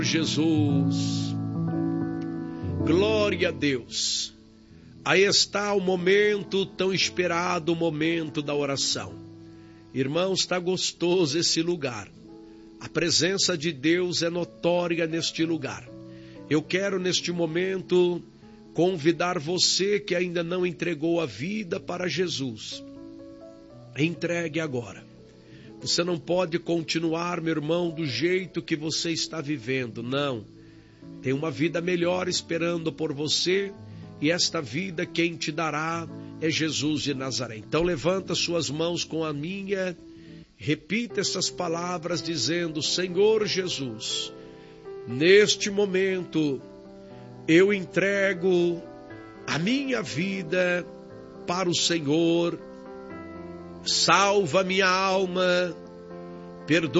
Jesus. Glória a Deus. Aí está o momento tão esperado, o momento da oração. Irmãos, está gostoso esse lugar. A presença de Deus é notória neste lugar. Eu quero neste momento convidar você que ainda não entregou a vida para Jesus. Entregue agora. Você não pode continuar, meu irmão, do jeito que você está vivendo. Não. Tem uma vida melhor esperando por você. E esta vida quem te dará é Jesus de Nazaré. Então levanta suas mãos com a minha. Repita essas palavras dizendo: Senhor Jesus, neste momento eu entrego a minha vida para o Senhor. Salva minha alma, perdoa